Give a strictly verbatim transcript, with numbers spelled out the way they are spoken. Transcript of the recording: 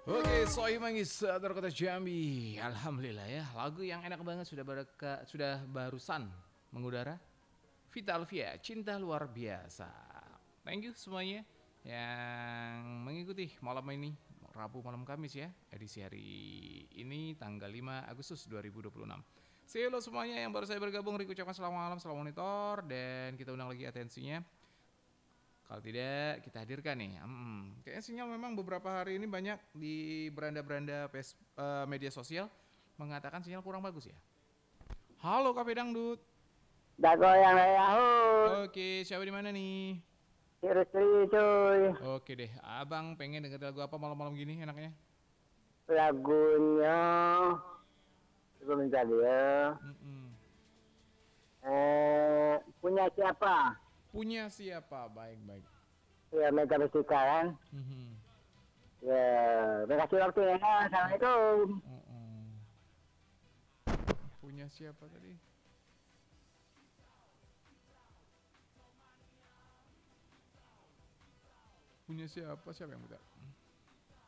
Oke, Sohib Manggis, Teater Kota Jambi. Alhamdulillah ya, lagu yang enak banget sudah berka, sudah barusan mengudara. Vita Alvia, Cinta Luar Biasa. Thank you semuanya yang mengikuti malam ini, Rabu malam Kamis ya, edisi hari ini tanggal lima Agustus dua ribu dua puluh enam. See hello semuanya yang baru saya bergabung, Riku ucapkan selamat malam, selamat monitor, dan kita undang lagi atensinya. Kalau tidak, kita hadirkan nih. Hmm, kayaknya sinyal memang beberapa hari ini banyak di beranda-beranda pes- eh, media sosial mengatakan sinyal kurang bagus ya. Halo Kafe Dangdut. Dago yang Yahoo, Oke, siapa di mana nih? Irustri cuy. Oke deh, abang pengen denger lagu apa malam-malam gini enaknya? Lagunya sebelum mencari ya. Mm-mm. Eh, punya siapa? Punya siapa? Baik-baik. Ya Mega Mestika kan. Mhm. Ya, terima kasih waktunya. Assalamualaikum. Mm-mm. Punya siapa tadi? Punya siapa? Siapa yang muda?